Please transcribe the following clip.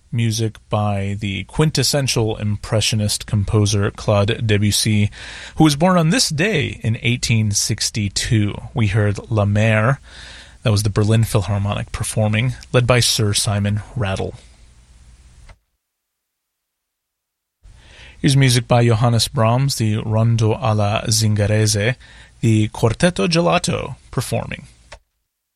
music by the quintessential Impressionist composer Claude Debussy, who was born on this day in 1862. We heard La Mer, that was the Berlin Philharmonic performing, led by Sir Simon Rattle. Here's music by Johannes Brahms, the Rondo alla Zingarese, the Quartetto Gelato performing.